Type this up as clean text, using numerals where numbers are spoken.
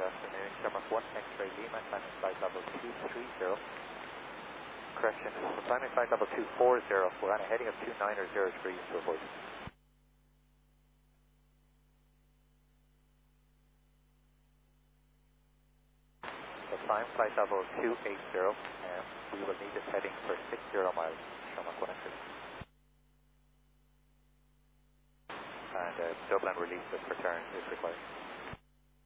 afternoon. Shamrock 1 X-ray Lima, climbing flight level 230. Correction, we're climbing flight level 240. We're on a heading of 290 degrees to avoid. So climb flight level 280. We will need this heading for 60 miles. Shamrock 1 X-ray. And Dublin release this for turn if required.